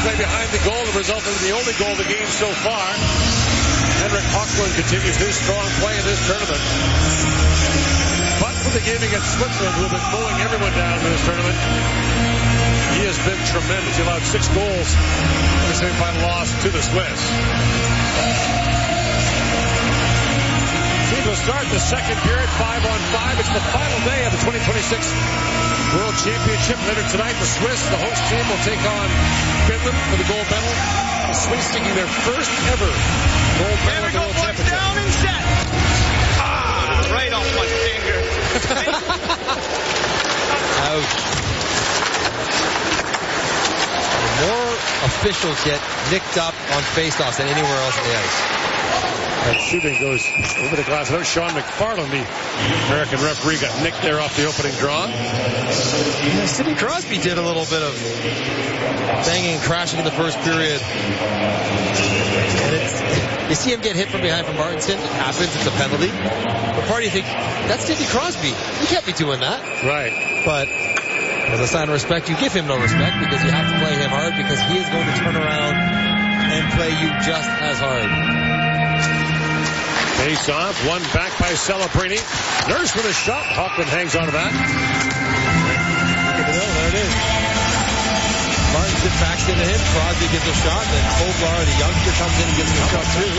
play behind the goal that resulted in the only goal of the game so far. Henrik Hochland continues his strong play in this tournament. But for the game against Switzerland, who have been mowing everyone down in this tournament, he has been tremendous. He allowed 6 goals in the semifinal loss to the Swiss. Teams will start the second period, 5-on-5. It's the final day of the 2026 World Championship. Later tonight, the Swiss, the host team, will take on Finland for the gold medal. The Swiss seeking their first ever gold medal at the World Championship. Down and set. Right off my finger. Ouch. More officials get nicked up on faceoffs than anywhere else on the ice. That shooting goes over the glass. I know Sean McFarland, the American referee, got nicked there off the opening draw. Yeah, Sidney Crosby did a little bit of banging and crashing in the first period. And you see him get hit from behind from Martinson. It happens. It's a penalty. But part of you think, that's Sidney Crosby. He can't be doing that. Right. But as a sign of respect, you give him no respect because you have to play him hard because he is going to turn around and play you just as hard. Face off, one back by Celebrini. Nurse with a shot. Hochland hangs on to that. There it is. Martinson backs into him. Crosby gives a shot. Then Koblar, the youngster, comes in and gives him a shot too.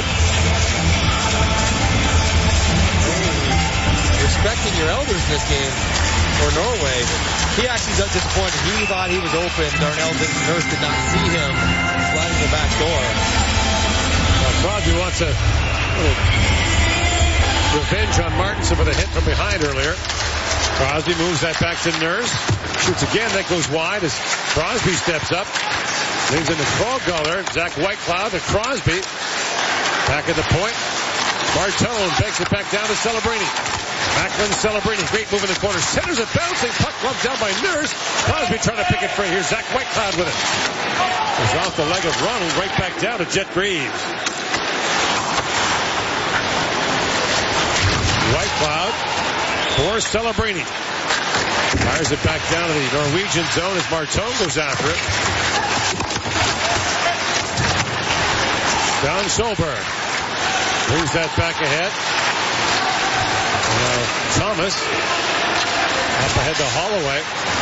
Respecting your elders in this game for Norway. He actually got disappointed. He thought he was open. Darnell Nurse did not see him sliding the back door. Crosby wants a little revenge on Martinson with a hit from behind earlier. Crosby moves that back to Nurse. Shoots again. That goes wide as Crosby steps up. Leaves into Krogler. Zach Whitecloud to Crosby. Back at the point. Martone banks it back down to Celebrini. Macklin Celebrini. Great move in the corner. Centers it. Bouncing. Puck rubbed down by Nurse. Crosby trying to pick it free. Here's Zach Whitecloud with it. It's off the leg of Ronald. Right back down to Jet Greaves. Whitecloud for Celebrini. Fires it back down to the Norwegian zone as Martone goes after it. Don Solberg moves that back ahead. Thomas up ahead to Holloway.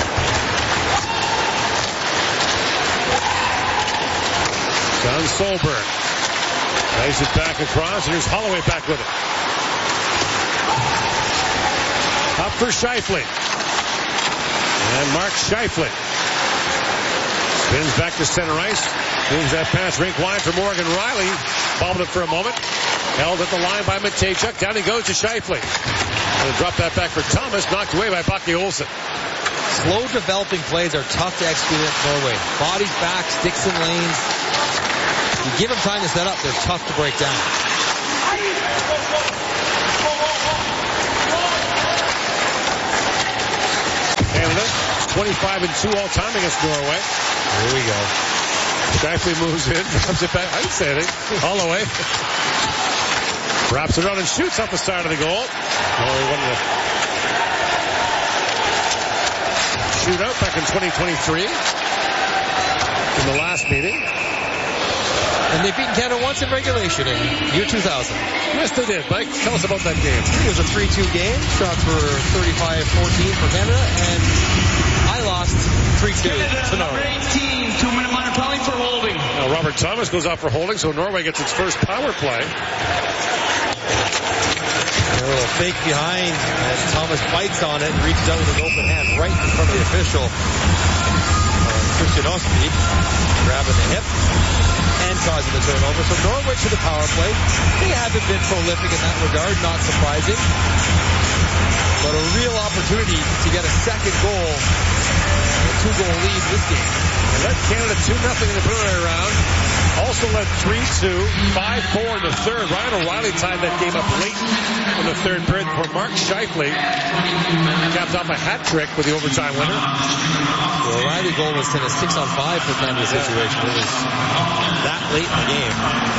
Don Solberg lays it back across, and here's Holloway back with it. Up for Scheifele. And Mark Scheifele spins back to center ice. Moves that pass rink wide for Morgan Riley. Bobbled it for a moment. Held at the line by Matejchuk. Down he goes to Scheifele. And drop that back for Thomas. Knocked away by Bucky Olsen. Slow developing plays are tough to execute against Norway. Bodies back, sticks in lanes. You give them time to set up, they're tough to break down. Canada, 25-2 all time against Norway. Here we go. Scheifele moves in, drops it back. I didn't say anything. Holloway wraps it around and shoots off the side of the goal. Norway won the shootout back in 2023 in the last meeting. And they've beaten Canada once in regulation in year 2000. Yes, they did. Mike, tell us about that game. It was a 3-2 game. Shots were 35-14 for Canada, and I lost 3-2 to Norway. 18, 2-minute minor penalty for holding. Now Robert Thomas goes out for holding, so Norway gets its first power play. A little fake behind as Thomas bites on it and reaches out with his open hand right in front of the official. Christian Osby grabbing the hip and causing the turnover. So Norway to the power play. They haven't been prolific in that regard, not surprising. But a real opportunity to get a second goal, a 2-goal lead this game. And led Canada 2-0 in the preliminary round. Also led 3-2, 5-4 in the third. Ryan O'Reilly tied that game up late in the third period before Mark Scheifele capped off a hat trick with the overtime winner. The O'Reilly goal was in a 6-on-5 for Canada situation. It was that late in the game.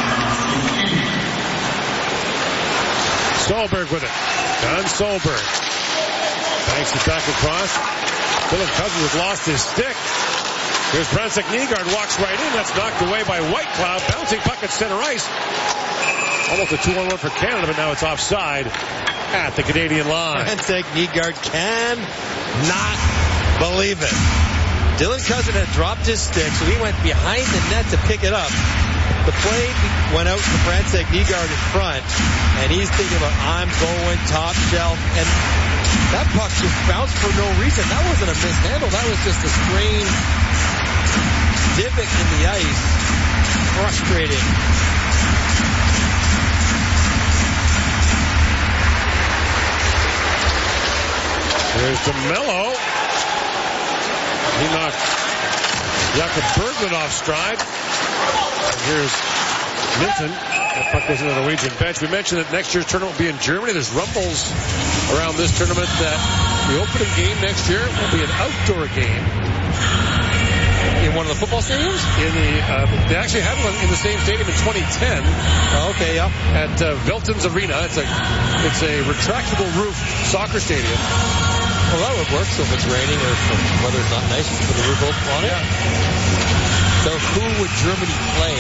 Solberg with it. Don Solberg banks it back across. Philip Cousins has lost his stick. Here's Brandsick Nygaard, walks right in. That's knocked away by Whitecloud. Bouncing puck at center ice. Almost a 2-on-1 for Canada, but now it's offside at the Canadian line. Brandsick Nygaard can not believe it. Dylan Cousin had dropped his stick, so he went behind the net to pick it up. The play went out to Brandsick Nygaard in front, and he's thinking about, I'm going top shelf. And that puck just bounced for no reason. That wasn't a mishandle. That was just a strange divot in the ice. Frustrating. Here's DeMello. He knocked Jakob Berglund off stride. And here's Minton. That puck goes into the Norwegian bench. We mentioned that next year's tournament will be in Germany. There's rumbles around this tournament that the opening game next year will be an outdoor game. In one of the football stadiums? They actually had one in the same stadium in 2010. Oh, okay, yeah. At Veltins Arena. It's a retractable roof soccer stadium. Well, that would work. So if it's raining or if the weather's not nice, you can put the roof open on it. Yeah. So who would Germany play?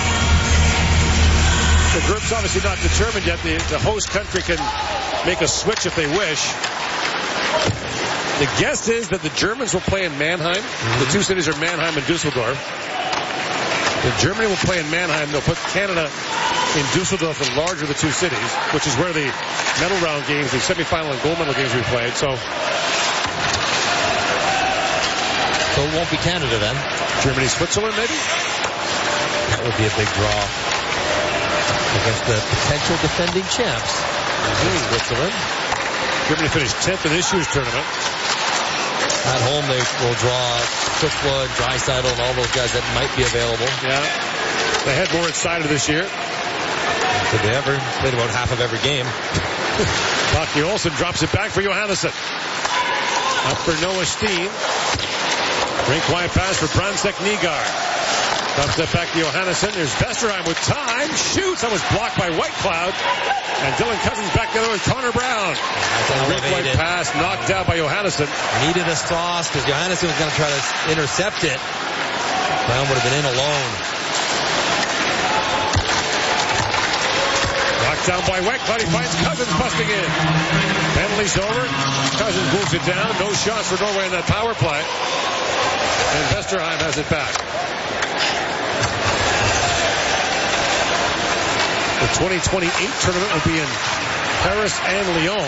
The group's obviously not determined yet. The host country can make a switch if they wish. The guess is that the Germans will play in Mannheim. Mm-hmm. The two cities are Mannheim and Dusseldorf. Germany will play in Mannheim. They'll put Canada in Dusseldorf, the larger of the two cities, which is where the medal round games, the semifinal and gold medal games will be played. So it won't be Canada then? Germany, Switzerland, maybe? That would be a big draw against the potential defending champs. Switzerland. Germany finished 10th in this year's tournament. At home, they will draw Kukla, Draisaitl, and all those guys that might be available. Yeah. They had more inside of this year. Did they ever? Played about half of every game. Lockie Olsen drops it back for Johannesson. Up for Noah Steen. Rink wide pass for Brandsick Nygaard. Drops that back to Johannesson. There's Vesterheim with time. Shoots. That was blocked by Whitecloud. And Dylan Cousins back together with Connor Brown. Rink wide pass knocked down by Johannesson. Needed a sauce because Johannesson was going to try to intercept it. Brown would have been in alone. Knocked down by Whitecloud. He finds Cousins busting in. Penalty's over. Cousins moves it down. No shots for Norway in that power play. And Vesterheim has it back. The 2028 tournament will be in Paris and Lyon,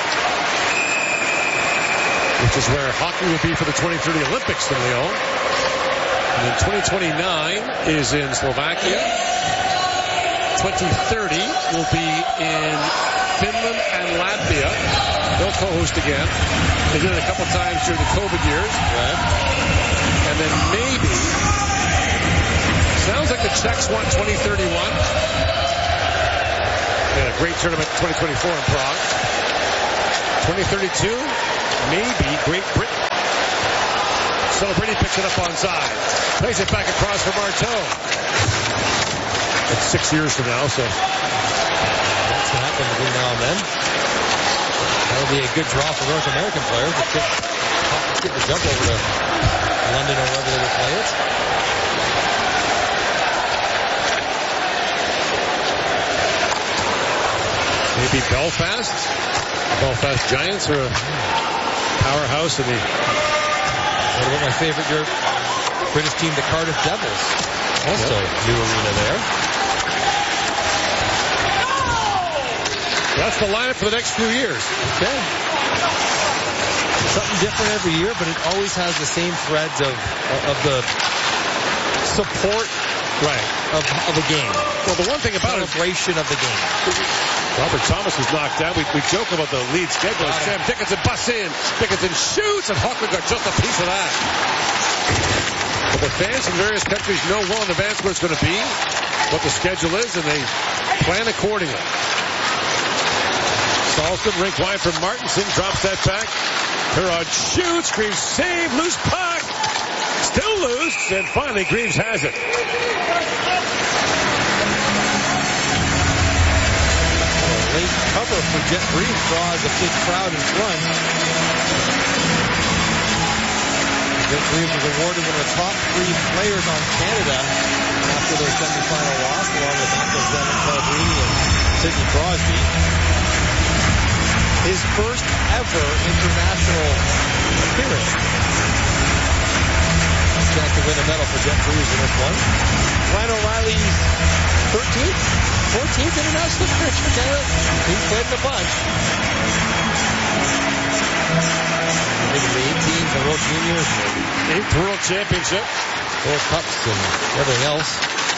which is where hockey will be for the 2030 Olympics in Lyon. And then 2029 is in Slovakia. 2030 will be in Finland and Latvia. They'll co-host again. They did it a couple times during the COVID years. Right. And then maybe, sounds like the Czechs want 2031. They had a great tournament 2024 in Prague. 2032, maybe Great Britain. Celebrity picks it up onside. Plays it back across for Marteau. It's 6 years from now, so. That's going to happen between now and then. That'll be a good draw for North American players to get the jump over to London or wherever they would play it. Maybe Belfast. The Belfast Giants are a powerhouse in the... What about my favorite British team, the Cardiff Devils? Also, new arena there. That's the lineup for the next few years. Okay. Something different every year, but it always has the same threads of the support of the game. Well, the one thing about celebration of the game. Robert Thomas was knocked down. We joke about the lead schedule. Sam Dickinson busts in. Dickinson shoots, and Hockman got just a piece of that. But the fans in various countries know well in advance what it's going to be, what the schedule is, and they plan accordingly. Salston, rink wide from Martinson, drops that back. Herod shoots, Greaves save, loose puck. Still loose, and finally Greaves has it. Late cover for Jet Greaves draws a big crowd in front. Vince Reeves was awarded one of the top 3 players on Canada after their semifinal loss, along with Michael Zeman, Pellegrini, and Sidney Crosby. His first ever international appearance. Chance to win a medal for Jeff Reeves in this one. Ryan O'Reilly's 14th international appearance for Canada. He's played in a bunch. I think the 18s, the World Juniors, 8th World Championship, World Cups, and everything else.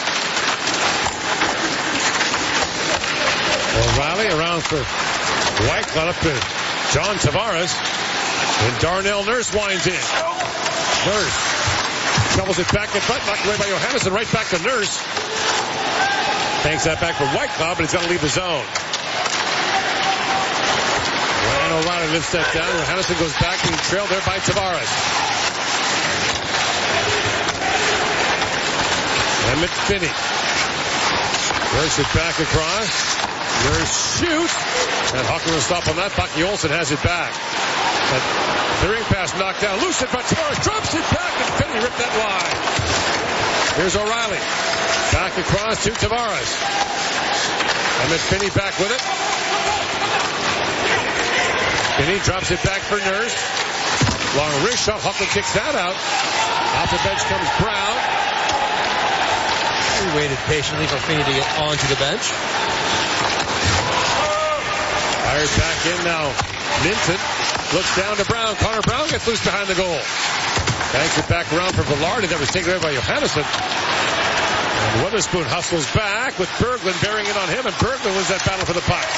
O'Reilly around for Whitecloud up to John Tavares. And Darnell Nurse winds in. Nurse shovels it back in front, knocked away by Johannesson, right back to Nurse. Banks that back for Whitecloud, but he's got to leave the zone. Ryan O'Reilly lifts that down. Johannesson goes back, being trailed there by Tavares. Emmett Finney works it back across. Nurse shoots. And Hucker will stop on that. Bucky Olsen has it back. But the ring pass knocked down. Loose in front. Tavares drops it back, and Finney ripped that wide. Here's O'Reilly. Back across to Tavares. Emmett Finney back with it. Finney drops it back for Nurse. Long wrist shot. Hucker kicks that out. Off the bench comes Brown. He waited patiently for Finney to get onto the bench. Fired back in now. Minton looks down to Brown. Connor Brown gets loose behind the goal. Banks it back around for Velarde. That was taken away by Johannesson. And Witherspoon hustles back with Berglund bearing in on him, and Berglund wins that battle for the puck.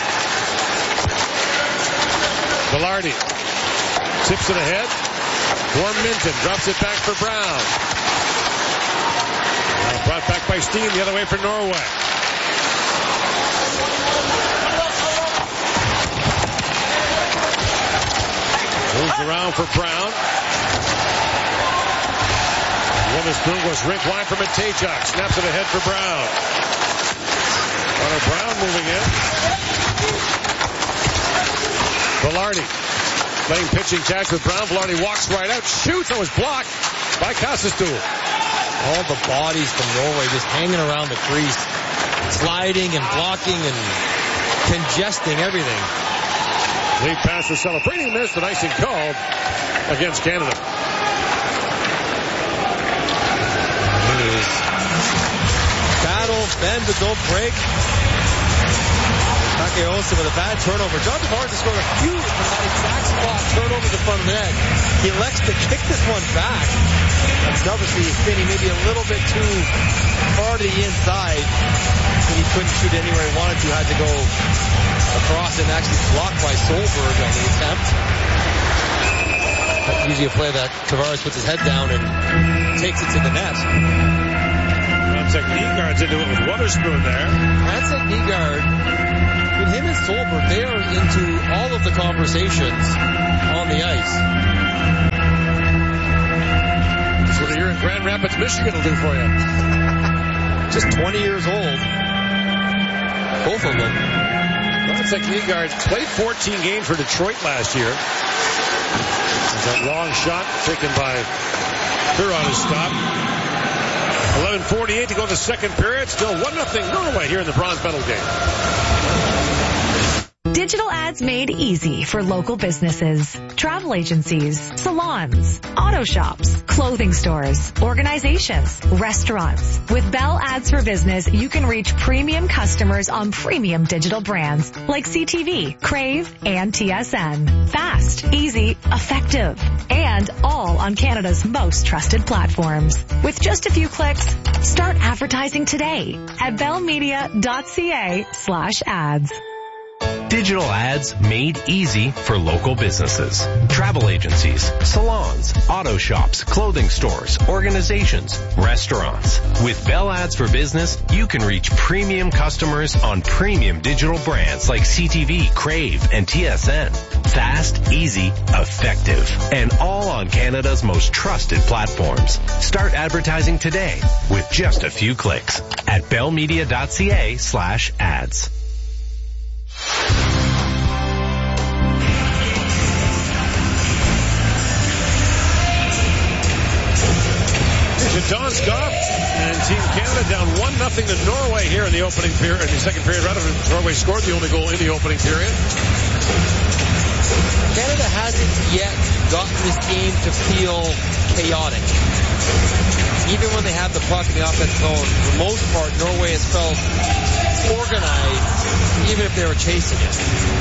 Velarde tips it ahead for Minton. Drops it back for Brown. Now brought back by Steen the other way for Norway. Moves around for Brown. Witherspoon goes rink wide for Matejchuk. Snaps it ahead for Brown. Connor Brown moving in. Velarde playing pitching catch with Brown. Velarde walks right out. Shoots. That was blocked by Kassestuhl. All the bodies from Norway just hanging around the crease. Sliding and blocking and congesting everything. Lead pass for celebrating this, but icing called against Canada. It is battle, bend but don't break. Bucky Olsen with a bad turnover. John Tavares has scored a few from that exact spot, turnover to front of the net. He elects to kick this one back. That's obviously Finney maybe a little bit too far to the inside. He couldn't shoot anywhere he wanted to, had to go across and actually blocked by Solberg on the attempt. That's usually a play that Tavares puts his head down and takes it to the net. Frantek Nygaard's into it with Witherspoon there. Frantek Nygaard, with him and Solberg, they are into all of the conversations on the ice. That's what a year in Grand Rapids, Michigan will do for you. Just 20 years old. Both of them. Frantek Nygaard played 14 games for Detroit last year. There's that long shot taken by Huron to stop. 11:48 to go to the second period. Still 1-0 Norway here in the bronze medal game. Digital ads made easy for local businesses, travel agencies, salons, auto shops, clothing stores, organizations, restaurants. With Bell Ads for Business, you can reach premium customers on premium digital brands like CTV, Crave, and TSN. Fast, easy, effective, and all on Canada's most trusted platforms. With just a few clicks, start advertising today at bellmedia.ca/ads. Digital ads made easy for local businesses, travel agencies, salons, auto shops, clothing stores, organizations, restaurants. With Bell Ads for Business, you can reach premium customers on premium digital brands like CTV, Crave, and TSN. Fast, easy, effective, and all on Canada's most trusted platforms. Start advertising today with just a few clicks at bellmedia.ca/ads. to Donskov, and Team Canada down 1-0 to Norway here in the opening period, in the second period rather. Norway scored the only goal in the opening period. Canada hasn't yet gotten this game to feel chaotic. Even when they have the puck in the offensive zone, for the most part, Norway has felt organized, even if they were chasing it.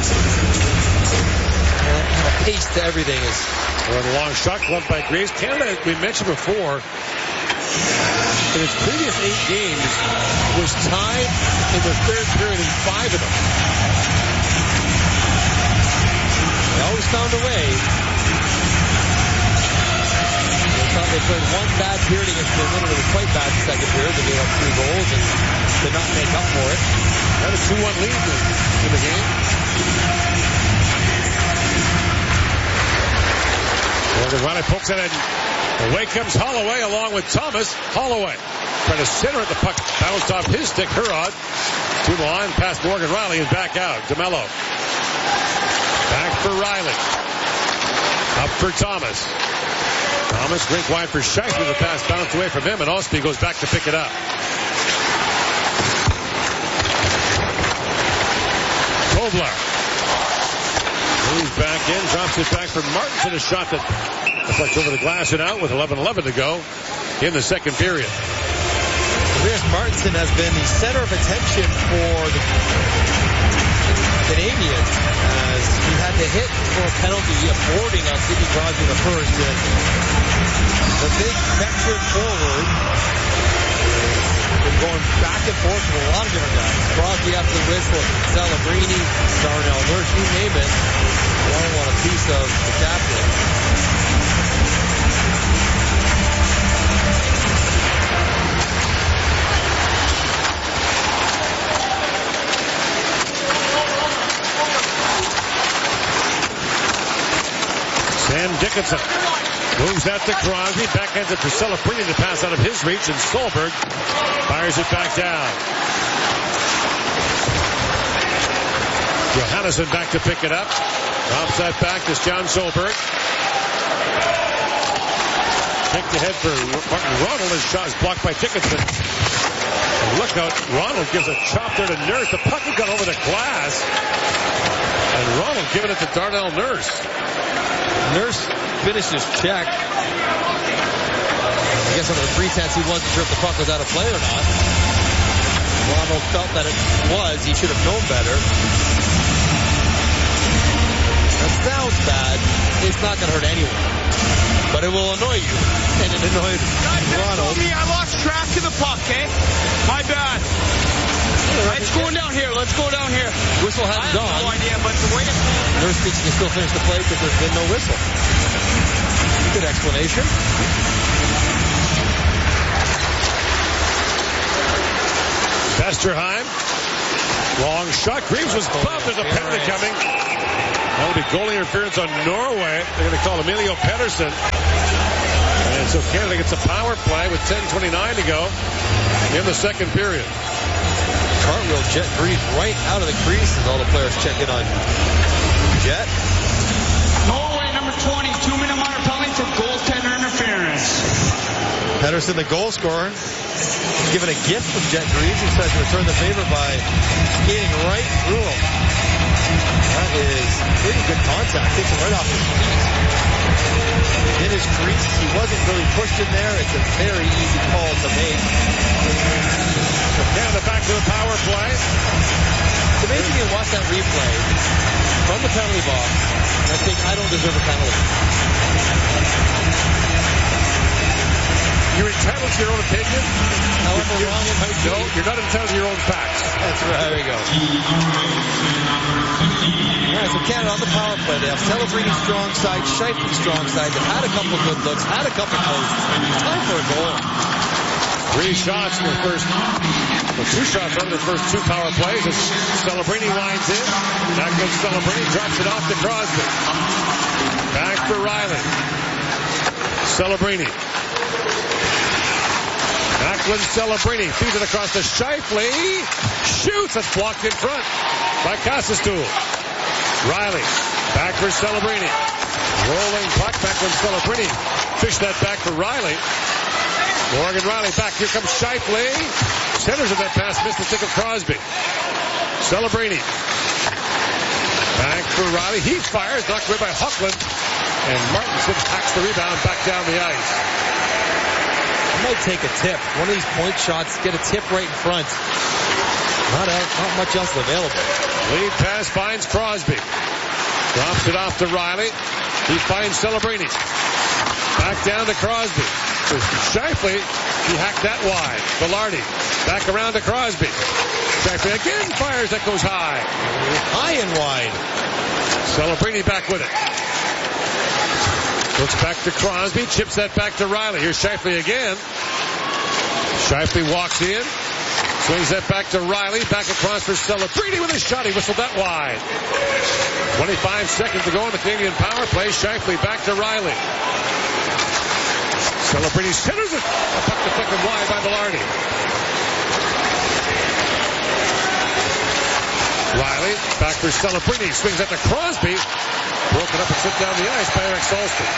And a pace to everything is. Well, the long shot clubbed by Graves. Canada, we mentioned before, in its previous 8 games, was tied in the third period in 5 of them. They always found a way. They played one bad period against Finland. It was quite bad the second period. They gave up 3 goals and did not make up for it. Had a 2-1 lead in the game. Morgan Riley pokes it in. Away comes Holloway along with Thomas. Holloway trying to center at the puck. Bounced off his stick. Hurrod to the line past Morgan Riley and back out. DeMello. Back for Riley. Up for Thomas. Thomas rink wide for Scheifele. The pass bounced away from him, and Osby goes back to pick it up. Koblar moves back in, drops it back for Martinson. A shot that reflects over the glass and out with 11:11 to go in the second period. Elias Martinson has been the center of attention for the Canadians as he had to hit for a penalty, boarding on Sidney Crosby in the first. And the big veteran forward been going back and forth with a lot of different guys. Crosby after the whistle, Celebrini, Darnell Nurse, you name it. They all want a piece of the captain. Sam Dickinson moves out to Crosby, backhands it for Celebrini to pass out of his reach, and Solberg fires it back down. Johannesson back to pick it up. Drops that back to John Solberg. Kicked ahead for Martin Ronald. His shot is blocked by Dickinson. And look out, Ronald gives a chop there to Nurse. The puck has gone over the glass. And Ronald giving it to Darnell Nurse. Nurse finished his check. I guess under the pretense he wasn't sure if the puck was out of play or not. Ronald felt that it was. He should have known better. That sounds bad. It's not going to hurt anyone. But it will annoy you. And it annoyed Ronald. Me, I lost track of the puck, eh? My bad. Let's go down here. Let's go down here. Whistle hasn't gone. I have no idea, but the way it... Nurse thinks he can still finish the play because there's been no whistle. Good explanation. Vesterheim. Long shot. Greaves was bumped. There's a penalty coming. That will be goal interference on Norway. They're going to call Emilio Pettersson. And so Canada gets a power play with 10:29 to go in the second period. Cartwheel Jet Greaves right out of the crease as all the players check in on Jet. Norway, number 20, 2-minute minor penalty for goaltender interference. Pettersson, the goal scorer, given a gift from Jet Greaves. He tries to return the favor by skating right through him. That is pretty good contact. Takes him right off his feet. In his crease, he wasn't really pushed in there. It's a very easy call to make. Canada back to the power play. It's amazing to watch that replay from the penalty box and think, I don't deserve a penalty. You're entitled to your own opinion. However wrong it might be. No, you're not entitled to your own facts. That's right. There we go. All right, so Canada on the power play. They have Celebrini strong side, Scheifele strong side. They've had a couple good looks, had a couple close. Time for a goal. 3 shots in the first, well, 2 shots out of the first 2 power plays as Celebrini lines in. Back goes Celebrini, drops it off to Crosby. Back for Riley. Celebrini. Macklin Celebrini feeds it across to Scheifele. Shoots. That's blocked in front by Casastool. Riley. Back for Celebrini. Rolling puck. Macklin Celebrini. Fish that back for Riley. Morgan Riley back. Here comes Shifley. Centers of that pass. Missed the stick of Crosby. Celebrini. Back for Riley. He fires. Knocked away by Huckland. And Martinson hacks the rebound back down the ice. I might take a tip. One of these point shots, get a tip right in front. Not much else available. Lead pass finds Crosby. Drops it off to Riley. He finds Celebrini. Back down to Crosby. Shifley, he hacked that wide. Velarde back around to Crosby. Shifley again fires. That goes high. High and wide. Celebrini back with it. Looks back to Crosby. Chips that back to Riley. Here's Shifley again. Shifley walks in. Swings that back to Riley. Back across for Celebrini with a shot. He whistled that wide. 25 seconds to go on the Canadian power play. Shifley back to Riley. Celebrini centers it. A puck deflected wide by Velarde. Riley back for Celebrini. Swings that to Crosby. Broken up and slipped down the ice by Eric Salston.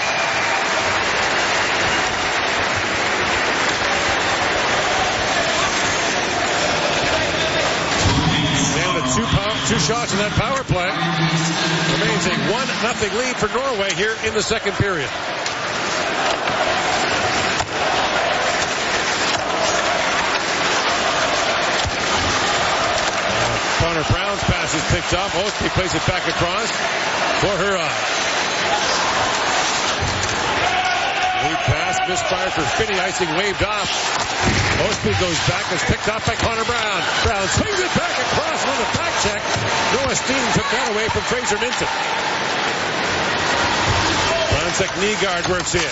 Down to two shots in that power play. Remains a 1-0 lead for Norway here in the second period. Connor Brown's pass is picked up. Ostby plays it back across for Huron. Lead pass misfired for Finney. Icing waved off. Ostby goes back. It's picked off by Connor Brown. Brown swings it back across on the back check. Noah Steen took that away from Fraser Minton. Bronsek Nygaard works in.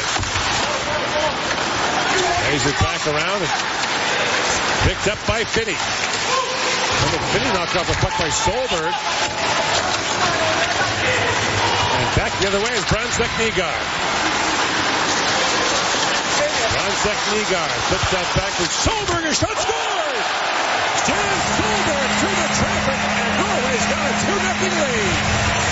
Plays it back around and picked up by Finney. Finney knocked off a puck by Solberg. And back the other way is Bronsek Nygaard. Bronsek Nygaard puts that back to Solberg. A shot scores! Jan Solberg through the traffic, and Norway's got a 2-0 lead.